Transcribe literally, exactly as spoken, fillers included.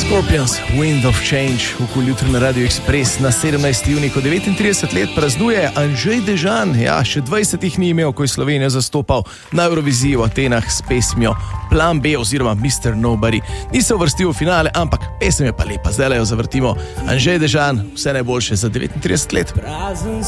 Scorpions, Wind of Change, v jutri na Radio Express na sedemnajsti junij, ko devetintrideset let praznuje Andrzej Dežan. Ja, še dvajset jih ni imel, ko je Slovenijo zastopal na Euroviziji v Atenah s pesmijo Plan B oziroma mister Nobody. Ni se uvrstil v finale, ampak pesem je pa lepa. Zdaj jo zavrtimo. Andrzej Dežan, vse najboljše za devetintrideset let.